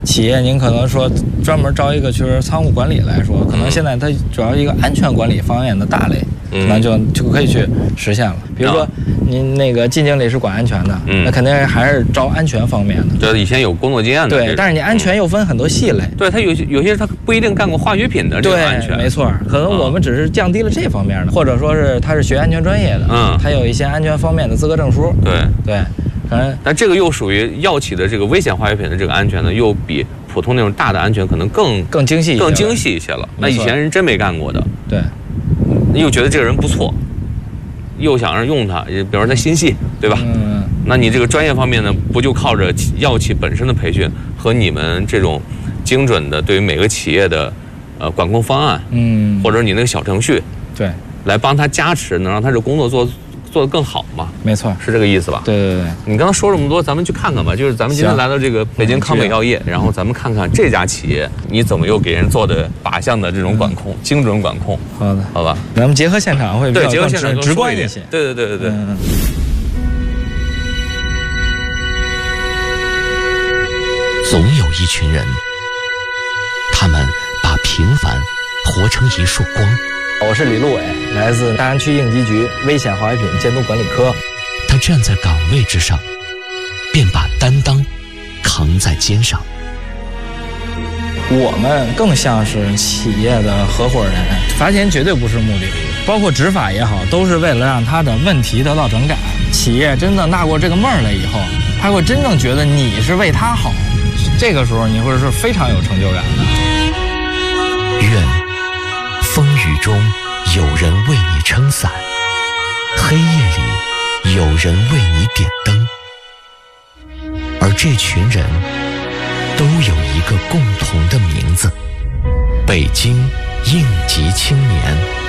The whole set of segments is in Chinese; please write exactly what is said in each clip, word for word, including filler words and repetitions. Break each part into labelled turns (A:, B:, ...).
A: 企业您可能说专门招一个就是仓库管理来说，可能现在它主要一个安全管理方面的大类，
B: 嗯、
A: 那就就可以去实现了。比如说您那个季经理是管安全的，
B: 嗯、
A: 那肯定还是招安全方面的。
B: 对，以前有工作经验的。
A: 对，但是你安全又分很多细类。
B: 嗯、对，他有些有些他不一定干过化学品的这个安全。
A: 对，没错，可能我们只是降低了这方面的，或者说是他是学安全专业的，嗯，他有一些安全方面的资格证书。
B: 对
A: 对。嗯，
B: 但这个又属于药企的这个危险化学品的这个安全呢，又比普通那种大的安全可能更
A: 更精细、
B: 更精细一些了。那以前人真没干过的，
A: 对，
B: 又觉得这个人不错，又想让用他，比如说他心细，对吧？
A: 嗯，
B: 那你这个专业方面呢，不就靠着药企本身的培训和你们这种精准的对于每个企业的呃管控方案，
A: 嗯，
B: 或者你那个小程序，
A: 对，
B: 来帮他加持，能让他这工作做。做得更好嘛？
A: 没错，
B: 是这个意思吧？
A: 对对对，
B: 你刚刚说这么多，咱们去看看吧。就是咱们今天来到这个北京康美药业，然后咱们看看这家企业，你怎么又给人做的靶向的这种管控，嗯、精准管控。
A: 好的，
B: 好吧，
A: 咱们结合现场会比较
B: 对，结合现场
A: 直观一些。
B: 对对对对对。嗯、
C: 总有一群人，他们把平凡活成一束光。
A: 我是李路伟，来自大安区应急局危险化学品监督管理科。
C: 他站在岗位之上，便把担当扛在肩上。
A: 我们更像是企业的合伙人，罚钱绝对不是目的，包括执法也好，都是为了让他的问题得到整改。企业真的纳过这个闷儿了以后，他会真正觉得你是为他好，这个时候你会是非常有成就感的。
C: 愿风雨中有人为你撑伞，黑夜里有人为你点灯，而这群人都有一个共同的名字——北京应急青年。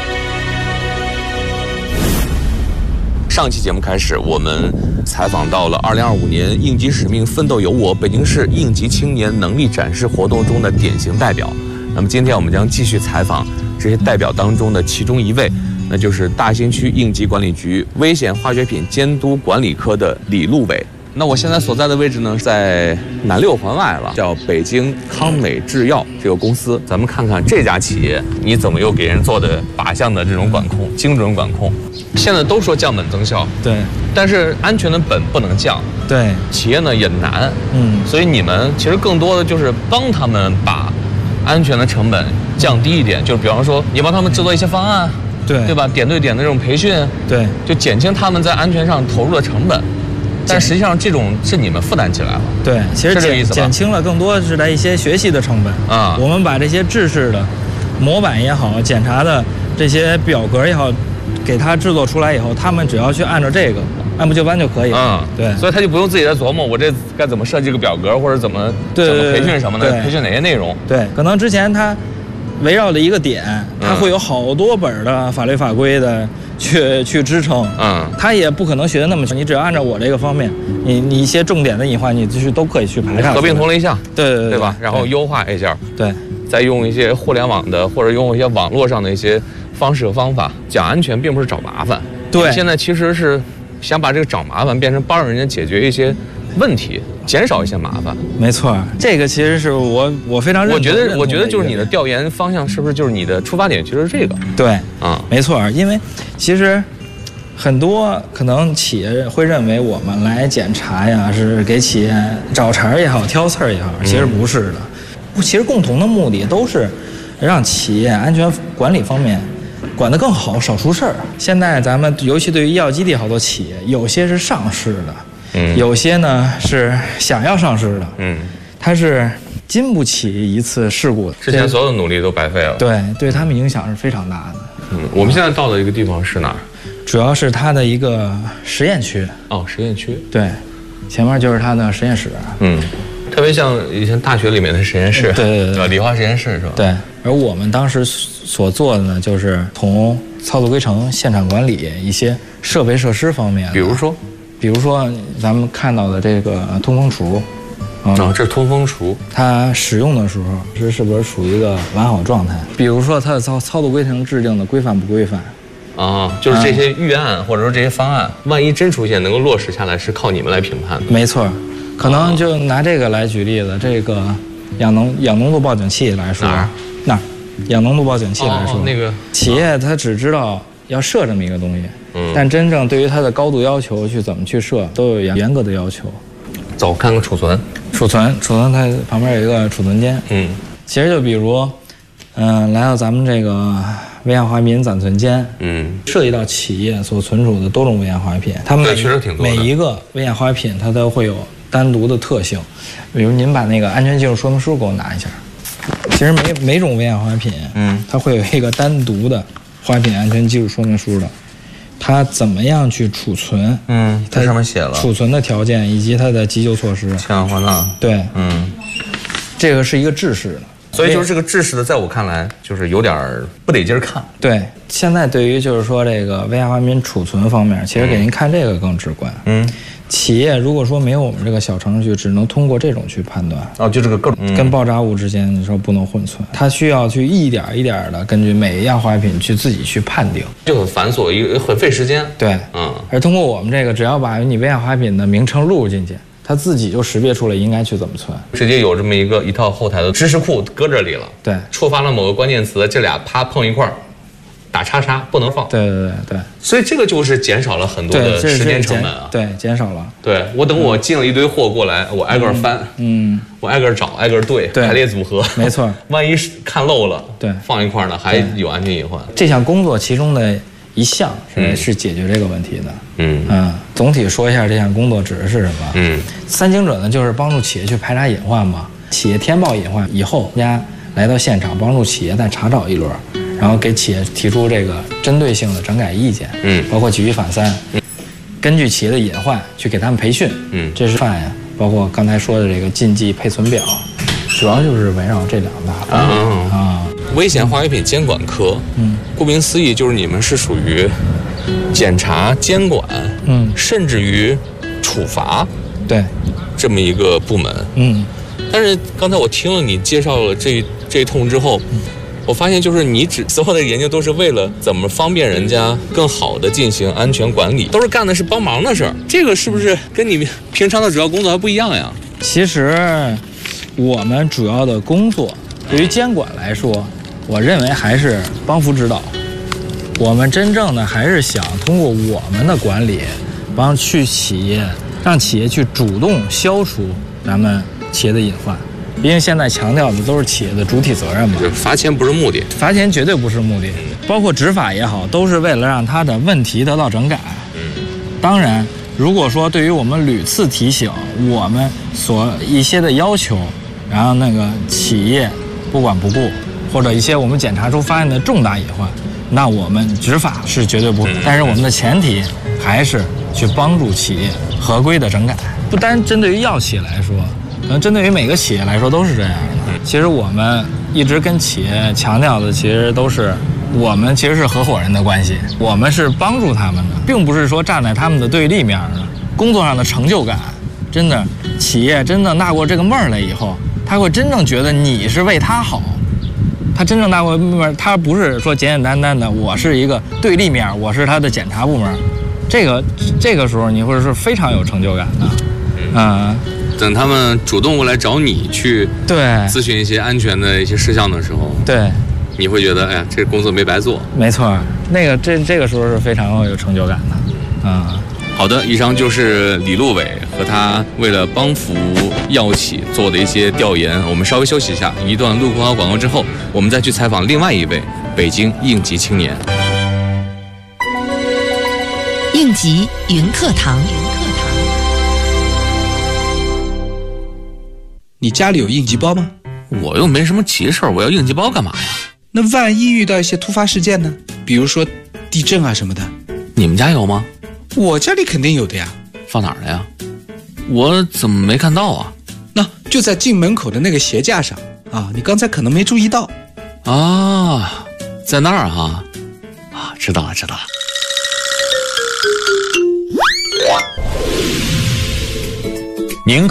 B: 上期节目开始，我们采访到了二零二五年应急使命奋斗有我北京市应急青年能力展示活动中的典型代表。那么今天我们将继续采访这些代表当中的其中一位，那就是大兴区应急管理局危险化学品监督管理科的李路伟。那我现在所在的位置呢，在南六环外了，叫北京康美制药这个公司。咱们看看这家企业，你怎么又给人做的靶向的这种管控、精准管控？现在都说降本增效，
A: 对，
B: 但是安全的本不能降，
A: 对，
B: 企业呢也难，
A: 嗯，
B: 所以你们其实更多的就是帮他们把安全的成本降低一点，就比方说你帮他们制作一些方案，
A: 对，
B: 对吧？点对点的这种培训，
A: 对，
B: 就减轻他们在安全上投入的成本。但实际上这种是你们负担起来了，
A: 对，其实减减轻了更多是在一些学习的成本啊。我们把这些制式的模板也好，检查的这些表格也好，给它制作出来以后，他们只要去按照这个按部就班就可以了。嗯，对，
B: 所以他就不用自己在琢磨我这该怎么设计这个表格，或者怎么怎么培训什么的，培训哪些内容。
A: 对，可能之前他围绕着一个点，它会有好多本的法律法规的去去支撑，嗯，他也不可能学得那么深。你只要按照我这个方面，你你一些重点的隐患，你就是都可以去排上，
B: 合并同了一项，
A: 对对对，
B: 对吧？然后优化一下，
A: 对，
B: 再用一些互联网的或者用一些网络上的一些方式和方法。讲安全并不是找麻烦，
A: 对，
B: 现在其实是想把这个找麻烦变成帮人家解决一些问题，减少一些麻烦。
A: 没错，这个其实是我我非常认同。
B: 我觉得，我觉得就是你的调研方向是不是就是你的出发点，其实是这个？
A: 对，
B: 啊，
A: 没错，因为其实很多可能企业会认为我们来检查呀，是给企业找茬也好，挑刺儿也好，其实不是的。嗯、其实共同的目的都是让企业安全管理方面管得更好，少出事儿。现在咱们尤其对于医药基地好多企业，有些是上市的。嗯，有些呢是想要上市的，嗯，它是经不起一次事故的，
B: 之前所有的努力都白费了，
A: 对，对他们影响是非常大的。
B: 嗯，我们现在到的一个地方是哪儿？
A: 主要是它的一个实验区。
B: 哦，实验区。
A: 对，前面就是它的实验室。
B: 嗯，特别像以前大学里面的实验室，
A: 对对对对，
B: 理化实验室是吧？
A: 对，而我们当时所做的呢，就是从操作规程、现场管理一些设备设施方面，
B: 比如说。
A: 比如说，咱们看到的这个通风橱，
B: 啊、哦，这是通风橱，
A: 它使用的时候是是不是属于一个完好状态？比如说，它的操操作规程制定的规范不规范？
B: 啊，就是这些预案、嗯、或者说这些方案，万一真出现能够落实下来，是靠你们来评判的。
A: 没错，可能就拿这个来举例子，这个氧浓氧浓度报警器来说，
B: 哪儿？
A: 那儿氧浓度报警器来说，
B: 哦、那个
A: 企业它只知道要设这么一个东西，
B: 嗯，
A: 但真正对于它的高度要求去怎么去设，都有严严格的要求。
B: 走，看看储存。
A: 储存，储存它旁边有一个储存间。
B: 嗯，
A: 其实就比如，嗯、呃，来到咱们这个危险化学品暂存间，
B: 嗯，
A: 涉及到企业所存储的多种危险化学品，它们
B: 对确实挺多的。
A: 每一个危险化学品它都会有单独的特性。比如您把那个安全技术说明书给我拿一下。其实每每种危险化学品，嗯，它会有一个单独的化学品安全技术说明书的。它怎么样去储存？
B: 嗯，它上面写了
A: 储存的条件以及它的急救措施。
B: 氢氧化钠。
A: 对，
B: 嗯，
A: 这个是一个制式的，
B: 所以就是这个制式的，在我看来就是有点不得劲儿看。
A: 对，现在对于就是说这个危险化学品储存方面，其实给您看这个更直观。嗯，企业如果说没有我们这个小程序，只能通过这种去判断。
B: 哦，就这个各种、嗯、
A: 跟爆炸物之间，你说不能混存，它需要去一点一点的根据每一样化学品去自己去判定，
B: 就很繁琐，一个很费时间。
A: 对，
B: 嗯。
A: 而通过我们这个，只要把你危险化学品的名称录入进去，它自己就识别出来应该去怎么存，
B: 直接有这么一个一套后台的知识库搁这里了。
A: 对，
B: 触发了某个关键词，这俩啪碰一块儿。打叉叉不能放，
A: 对对对对，
B: 所以这个就是减少了很多的时间成本啊。
A: 对，减少了。
B: 对，我等我进了一堆货过来，我挨个翻，嗯，我挨个找，挨个对，排列组合，
A: 没错。
B: 万一看漏了，
A: 对，
B: 放一块呢，还有安全隐患。
A: 这项工作其中的一项是、嗯、是解决这个问题的。嗯嗯，总体说一下这项工作指的是什么？嗯，三经者呢，就是帮助企业去排查隐患嘛。企业填报隐患以后，大家来到现场，帮助企业再查找一轮。然后给企业提出这个针对性的整改意见，嗯，包括举一反三，嗯，根据企业的隐患去给他们培训，嗯，这是范呀，包括刚才说的这个禁忌配存表，主要就是围绕这两大方面啊。啊
B: 危险化学品监管科，嗯，顾名思义就是你们是属于检查、监管，嗯，甚至于处罚，
A: 对，
B: 这么一个部门，嗯。但是刚才我听了你介绍了这这一通之后。嗯我发现，就是你只所有的研究都是为了怎么方便人家更好的进行安全管理，都是干的是帮忙的事儿。这个是不是跟你平常的主要工作还不一样呀？
A: 其实，我们主要的工作对于监管来说，我认为还是帮扶指导。我们真正的还是想通过我们的管理，帮去企业，让企业去主动消除咱们企业的隐患。毕竟现在强调的都是企业的主体责任嘛，
B: 就罚钱不是目的，
A: 罚钱绝对不是目的，包括执法也好，都是为了让他的问题得到整改。嗯，当然，如果说对于我们屡次提醒我们所一些的要求，然后那个企业不管不顾，或者一些我们检查出发现的重大隐患，那我们执法是绝对不会。但是我们的前提还是去帮助企业合规的整改，不单针对于药企来说。可能针对于每个企业来说都是这样的。其实我们一直跟企业强调的，其实都是我们其实是合伙人的关系，我们是帮助他们的，并不是说站在他们的对立面的。工作上的成就感，真的，企业真的纳过这个闷儿来以后，他会真正觉得你是为他好。他真正纳过闷儿，他不是说简简单单的我是一个对立面，我是他的检查部门。这个这个时候你会是非常有成就感的，嗯。
B: 等他们主动过来找你去
A: 对
B: 咨询一些安全的一些事项的时候，
A: 对，
B: 你会觉得哎呀，这工作没白做。
A: 没错，那个这这个时候是非常有成就感的，啊、嗯。
B: 好的，以上就是李路伟和他为了帮扶药企做的一些调研。我们稍微休息一下，一段路况和广告之后，我们再去采访另外一位北京应急青年。
D: 应急云课堂。
E: 你家里有应急包吗？
B: 我又没什么急事儿，我要应急包干嘛呀？
E: 那万一遇到一些突发事件呢？比如说地震啊什么的。
B: 你们家有吗？
E: 我家里肯定有的呀。
B: 放哪儿了呀？我怎么没看到啊？
E: 那就在进门口的那个鞋架上啊，你刚才可能没注意到。
B: 啊，在那儿哈。啊，知道了知道了。